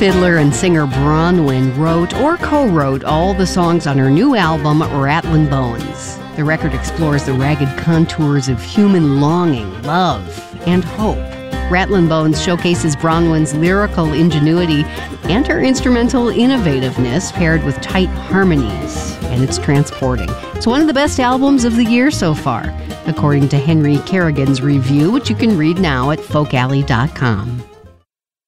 fiddler and singer Bronwyn wrote or co-wrote all the songs on her new album, Rattlin' Bones. The record explores the ragged contours of human longing, love, and hope. Rattlin' Bones showcases Bronwyn's lyrical ingenuity and her instrumental innovativeness paired with tight harmonies, and it's transporting. It's one of the best albums of the year so far, according to Henry Kerrigan's review, which you can read now at folkalley.com.